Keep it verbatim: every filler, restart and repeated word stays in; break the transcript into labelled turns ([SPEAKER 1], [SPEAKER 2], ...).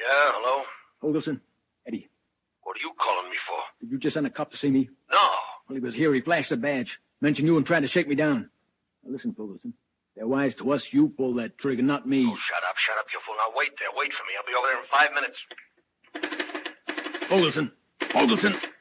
[SPEAKER 1] Yeah, hello?
[SPEAKER 2] Fogelson. Eddie.
[SPEAKER 1] What are you calling me for?
[SPEAKER 2] Did you just send a cop to see me?
[SPEAKER 1] No.
[SPEAKER 2] Well, he was here. He flashed a badge. Mentioned you and tried to shake me down. Now, listen, Fogelson. They're wise to us. You pull that trigger, not me.
[SPEAKER 1] Oh, shut up, shut up, you fool. Now, wait there. Wait for me. I'll be over there in five minutes.
[SPEAKER 2] Fogelson. Fogelson.